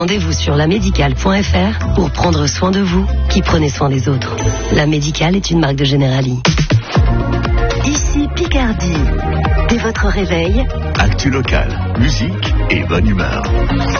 Rendez-vous sur lamédicale.fr pour prendre soin de vous qui prenez soin des autres. La Médicale est une marque de Generali. Ici Picardie. Dès votre réveil, actu local, musique et bonne humeur.